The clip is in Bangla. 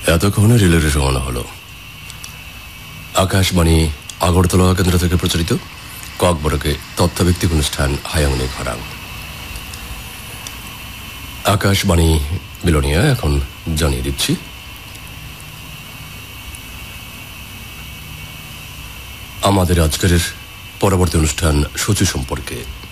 এতক্ষণে রেলের রওনা হলো। আকাশবাণী আগরতলা কেন্দ্র থেকে প্রচারিত ককবরকে তথ্যভিত্তিক অনুষ্ঠান হায়াংনে খরাং। আকাশবাণী বিলোনিয়া এখন জানিয়ে দিচ্ছি আমাদের আজকের পরবর্তী অনুষ্ঠান সূচি সম্পর্কে।